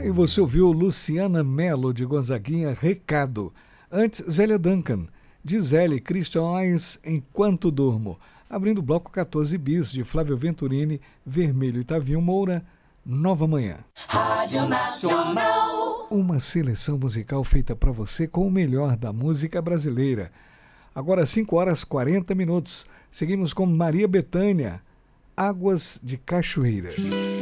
E você ouviu Luciana Mello de Gonzaguinha, Recado. Antes, Zélia Duncan, de Zélia e Christian Heinz, Enquanto Durmo. Abrindo o bloco 14 bis de Flávio Venturini, Vermelho e Tavinho Moura, Nova Manhã. Rádio Nacional. Uma seleção musical feita para você com o melhor da música brasileira. Agora 5h40. Seguimos com Maria Bethânia, Águas de Cachoeira.